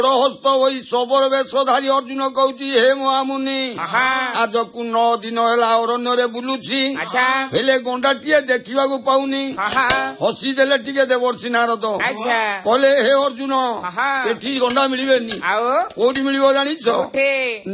ହସ୍ତ ହୋଇ ଶବର ବେଶଧାରୀ ଅର୍ଜୁନ କହୁଛି ହେ ମହାମୁନି ଆଜକୁ 9 ଦିନ ହେଲା ଅରଣ୍ୟରେ ବୁଲୁଛି ହେଲେ ଗଣ୍ଡାଟିଏ ଦେଖିବାକୁ ପାଉନି। ହସିଦେଲେ ଟିକେ ଦେବର୍ଷି ନାରଦ କହିଲେ ହେ ଅର୍ଜୁନ ଏଠି ଗଣ୍ଡା ମିଳିବେନି। କୋଉଠି ମିଳିବ ଜାଣିଛ?